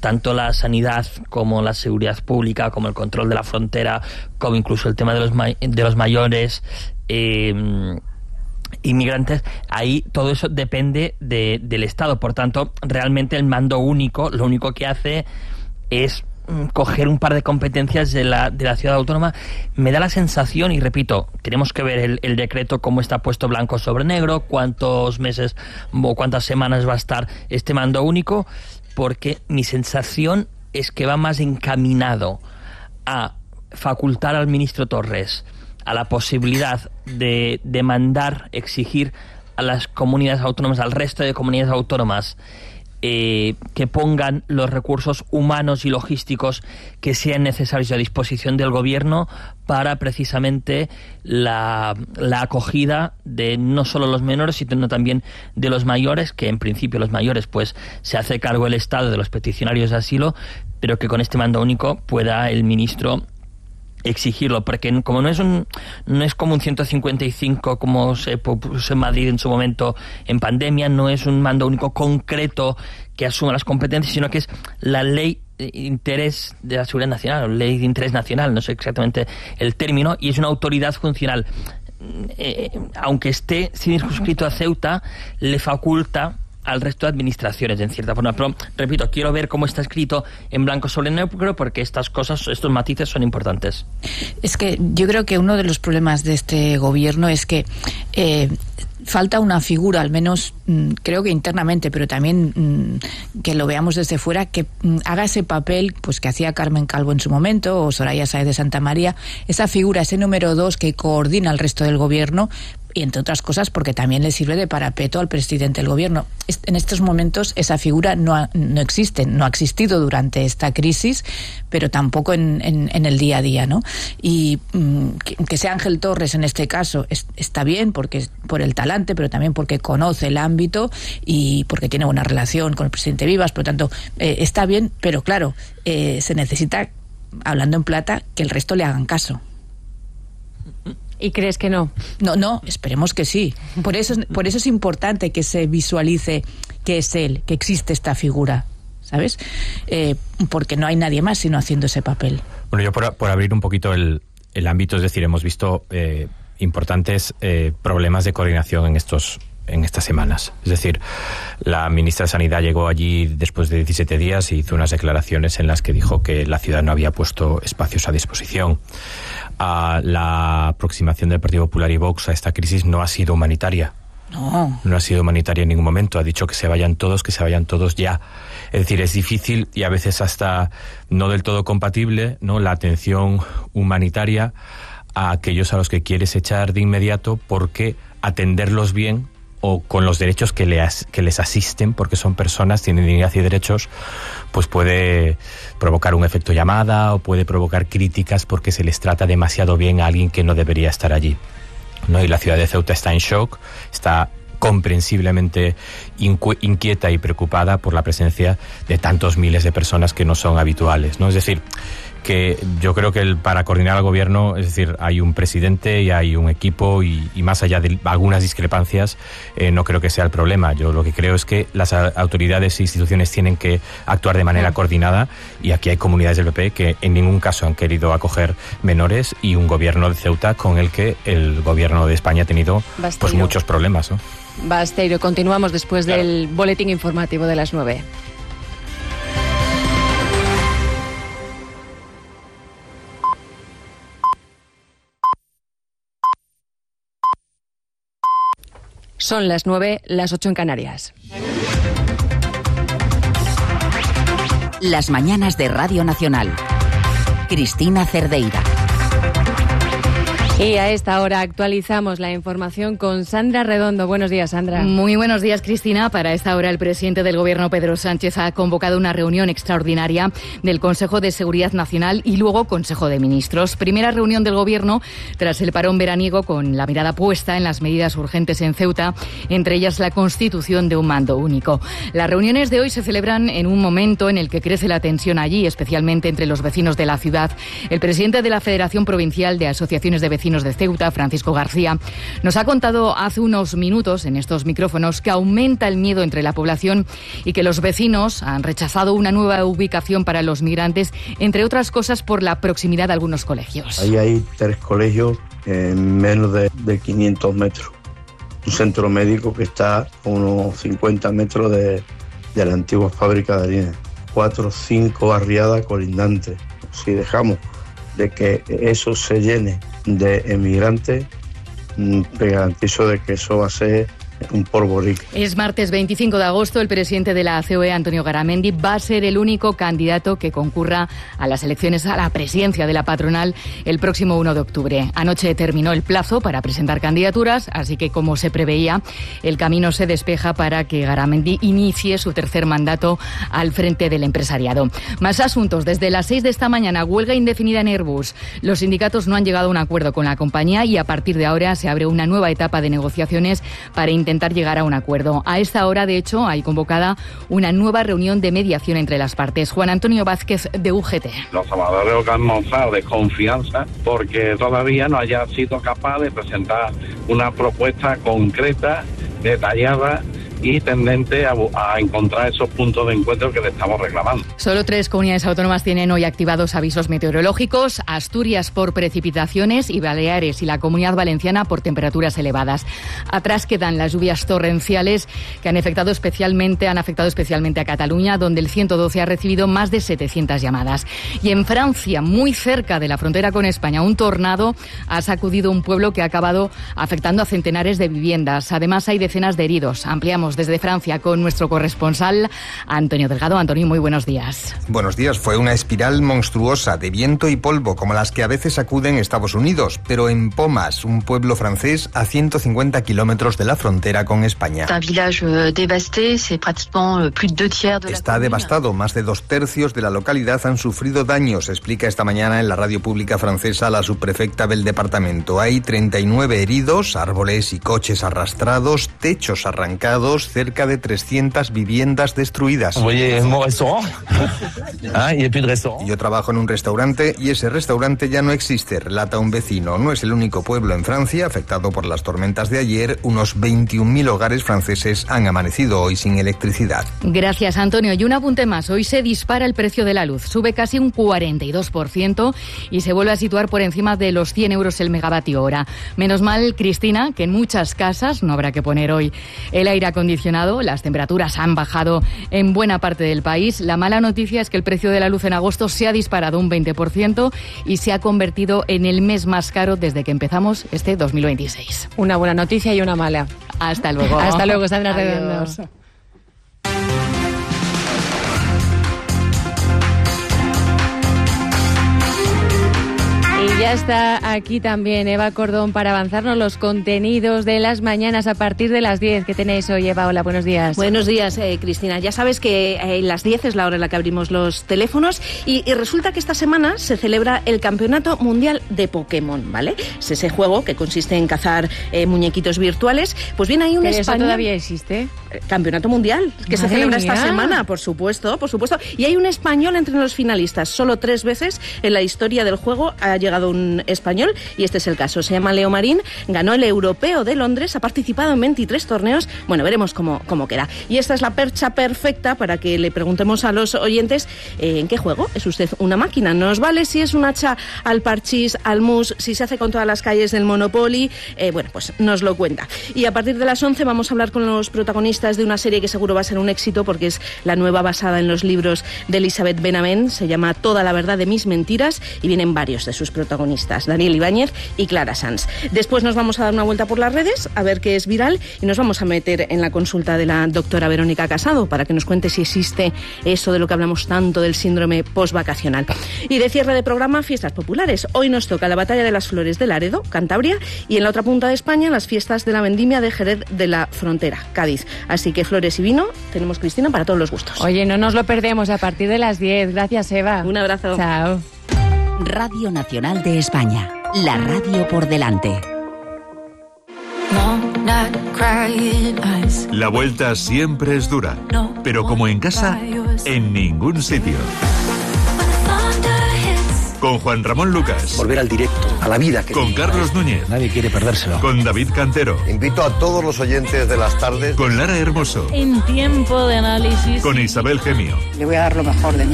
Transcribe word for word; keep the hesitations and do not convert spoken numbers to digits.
tanto la sanidad como la seguridad pública, como el control de la frontera, como incluso el tema de los, may- de los mayores eh, inmigrantes, ahí todo eso depende de, del Estado. Por tanto, realmente el mando único, lo único que hace es coger un par de competencias de la, de la ciudad autónoma. Me da la sensación, y repito, tenemos que ver el, el decreto cómo está puesto blanco sobre negro, cuántos meses o cuántas semanas va a estar este mando único, porque mi sensación es que va más encaminado a facultar al ministro Torres a la posibilidad de demandar, exigir a las comunidades autónomas, al resto de comunidades autónomas, Eh, que pongan los recursos humanos y logísticos que sean necesarios a disposición del gobierno para precisamente la, la acogida de no solo los menores, sino también de los mayores, que en principio los mayores pues se hace cargo el Estado de los peticionarios de asilo, pero que con este mando único pueda el ministro exigirlo, porque como no es un no es como un ciento cincuenta y cinco como se puso en Madrid en su momento en pandemia, no es un mando único concreto que asuma las competencias, sino que es la ley de interés de la seguridad nacional, o ley de interés nacional, no sé exactamente el término, y es una autoridad funcional. Eh, aunque esté circunscrito a Ceuta, le faculta al resto de administraciones, en cierta forma. Pero, repito, quiero ver cómo está escrito en blanco sobre negro, porque estas cosas, estos matices son importantes. Es que yo creo que uno de los problemas de este gobierno es que eh, falta una figura, al menos mmm, creo que internamente, pero también mmm, que lo veamos desde fuera, que mmm, haga ese papel pues que hacía Carmen Calvo en su momento, o Soraya Sáez de Santa María, esa figura, ese número dos que coordina al resto del gobierno, y entre otras cosas porque también le sirve de parapeto al presidente del gobierno. En estos momentos esa figura no, ha, no existe, no ha existido durante esta crisis, pero tampoco en, en, en el día a día, ¿no? Y mmm, que, que sea Ángel Torres en este caso es, está bien porque por el talante, pero también porque conoce el ámbito y porque tiene buena relación con el presidente Vivas, por lo tanto eh, está bien, pero claro, eh, se necesita, hablando en plata, que el resto le hagan caso. ¿Y crees que no? No, no, esperemos que sí. Por eso, por eso es importante que se visualice que es él, que existe esta figura, ¿sabes? Eh, porque no hay nadie más sino haciendo ese papel. Bueno, yo por, por abrir un poquito el, el ámbito, es decir, hemos visto eh, importantes eh, problemas de coordinación en estos en estas semanas. Es decir, la ministra de Sanidad llegó allí después de diecisiete días y hizo unas declaraciones en las que dijo que la ciudad no había puesto espacios a disposición. Uh, la aproximación del Partido Popular y Vox a esta crisis no ha sido humanitaria. No. No ha sido humanitaria en ningún momento. Ha dicho que se vayan todos, que se vayan todos ya. Es decir, es difícil y a veces hasta no del todo compatible, ¿no?, la atención humanitaria a aquellos a los que quieres echar de inmediato, porque atenderlos bien o con los derechos que, le as, que les asisten, porque son personas, tienen dignidad y derechos, pues puede provocar un efecto llamada o puede provocar críticas porque se les trata demasiado bien a alguien que no debería estar allí, ¿no? Y la ciudad de Ceuta está en shock, está comprensiblemente inqu- inquieta y preocupada por la presencia de tantos miles de personas que no son habituales, ¿no? Es decir, que yo creo que el, para coordinar al gobierno, es decir, hay un presidente y hay un equipo y, y más allá de algunas discrepancias, eh, no creo que sea el problema. Yo lo que creo es que las autoridades e instituciones tienen que actuar de manera coordinada, y aquí hay comunidades del P P que en ningún caso han querido acoger menores, y un gobierno de Ceuta con el que el gobierno de España ha tenido pues muchos problemas, ¿no? Basteiro, continuamos después claro. del boletín informativo de las nueve. Son las nueve, las ocho en Canarias. Las mañanas de Radio Nacional. Cristina Cerdeira. Y a esta hora actualizamos la información con Sandra Redondo. Buenos días, Sandra. Muy buenos días, Cristina. Para esta hora, el presidente del Gobierno, Pedro Sánchez, ha convocado una reunión extraordinaria del Consejo de Seguridad Nacional y luego Consejo de Ministros. Primera reunión del Gobierno tras el parón veraniego, con la mirada puesta en las medidas urgentes en Ceuta, entre ellas la constitución de un mando único. Las reuniones de hoy se celebran en un momento en el que crece la tensión allí, especialmente entre los vecinos de la ciudad. El presidente de la Federación Provincial de Asociaciones de Vecinos vecinos de Ceuta, Francisco García, nos ha contado hace unos minutos en estos micrófonos que aumenta el miedo entre la población y que los vecinos han rechazado una nueva ubicación para los migrantes, entre otras cosas por la proximidad de algunos colegios. Ahí hay tres colegios en menos de, de quinientos metros. Un centro médico que está a unos cincuenta metros de, de la antigua fábrica de harina. Cuatro o cinco barriadas colindantes. Si dejamos de que eso se llene de emigrantes, te garantizo de que eso va a ser un polvorín. Es martes veinticinco de agosto. El presidente de la C O E, Antonio Garamendi, va a ser el único candidato que concurra a las elecciones a la presidencia de la patronal el próximo uno de octubre. Anoche terminó el plazo para presentar candidaturas, así que, como se preveía, el camino se despeja para que Garamendi inicie su tercer mandato al frente del empresariado. Más asuntos. Desde las seis de esta mañana, huelga indefinida en Airbus. Los sindicatos no han llegado a un acuerdo con la compañía y a partir de ahora se abre una nueva etapa de negociaciones para intentar llegar a un acuerdo. A esta hora, de hecho, hay convocada una nueva reunión de mediación entre las partes. Juan Antonio Vázquez, de U G T. Los trabajadores que han mostrado desconfianza porque todavía no haya sido capaz de presentar una propuesta concreta, detallada y tendente a, a encontrar esos puntos de encuentro que le estamos reclamando. Solo tres comunidades autónomas tienen hoy activados avisos meteorológicos: Asturias por precipitaciones y Baleares y la Comunidad Valenciana por temperaturas elevadas. Atrás quedan las lluvias torrenciales que han afectado especialmente, han afectado especialmente a Cataluña, donde el ciento doce ha recibido más de setecientas llamadas. Y en Francia, muy cerca de la frontera con España, un tornado ha sacudido un pueblo que ha acabado afectando a centenares de viviendas. Además, hay decenas de heridos. Ampliamos desde Francia con nuestro corresponsal Antonio Delgado. Antonio, muy buenos días. Buenos días. Fue una espiral monstruosa de viento y polvo, como las que a veces sacuden Estados Unidos, pero en Pomas, un pueblo francés a ciento cincuenta kilómetros de la frontera con España. Está devastado. Más de dos tercios de la localidad han sufrido daños, explica esta mañana en la radio pública francesa la subprefecta del departamento. Hay treinta y nueve heridos, árboles y coches arrastrados, techos arrancados, cerca de trescientas viviendas destruidas. Yo trabajo en un restaurante y ese restaurante ya no existe, relata un vecino. No es el único pueblo en Francia afectado por las tormentas de ayer. Unos veintiún mil hogares franceses han amanecido hoy sin electricidad. Gracias, Antonio. Y un apunte más. Hoy se dispara el precio de la luz. Sube casi un cuarenta y dos por ciento y se vuelve a situar por encima de los cien euros el megavatio hora. Menos mal, Cristina, que en muchas casas no habrá que poner hoy el aire acondicionado. Las temperaturas han bajado en buena parte del país. La mala noticia es que el precio de la luz en agosto se ha disparado un veinte por ciento y se ha convertido en el mes más caro desde que empezamos este dos mil veintiséis. Una buena noticia y una mala. Hasta luego. Hasta luego, Sandra Redondo. Y ya está aquí también Eva Cordón para avanzarnos los contenidos de las mañanas a partir de las diez. ¿Qué tenéis hoy, Eva? Hola, buenos días. Buenos días, eh, Cristina. Ya sabes que eh, las diez es la hora en la que abrimos los teléfonos y, y resulta que esta semana se celebra el Campeonato Mundial de Pokémon, ¿vale? Es ese juego que consiste en cazar eh, muñequitos virtuales. Pues bien, hay un ¿Pero español... eso todavía existe? Campeonato Mundial, que Madre se celebra mía. esta semana, por supuesto, por supuesto. Y hay un español entre los finalistas. Solo tres veces en la historia del juego ha llegado un español y este es el caso. Se llama Leo Marín, ganó el Europeo de Londres, ha participado en veintitrés torneos. Bueno, veremos cómo, cómo queda. Y esta es la percha perfecta para que le preguntemos a los oyentes eh, ¿en qué juego es usted una máquina? Nos vale si es un hacha al parchís, al mus, si se hace con todas las calles del Monopoly. Eh, bueno, pues nos lo cuenta. Y a partir de las once vamos a hablar con los protagonistas de una serie que seguro va a ser un éxito porque es la nueva basada en los libros de Elizabeth Benavent. Se llama Toda la verdad de mis mentiras y vienen varios de sus protagonistas, Daniel Ibáñez y Clara Sanz. Después nos vamos a dar una vuelta por las redes a ver qué es viral y nos vamos a meter en la consulta de la doctora Verónica Casado para que nos cuente si existe eso de lo que hablamos tanto del síndrome postvacacional. Y de cierre de programa, fiestas populares. Hoy nos toca la Batalla de las Flores de Laredo, Cantabria, y en la otra punta de España las fiestas de la Vendimia de Jerez de la Frontera, Cádiz. Así que flores y vino, tenemos, Cristina, para todos los gustos. Oye, no nos lo perdemos a partir de las diez. Gracias, Eva. Un abrazo. Chao. Radio Nacional de España, la radio por delante. La vuelta siempre es dura, pero como en casa, en ningún sitio. Con Juan Ramón Lucas. Volver al directo, a la vida. Que con Carlos Núñez. Nadie quiere perdérselo. Con David Cantero. Invito a todos los oyentes de las tardes. Con Lara Hermoso. En tiempo de análisis. Con Isabel Gemio. Le voy a dar lo mejor de mí.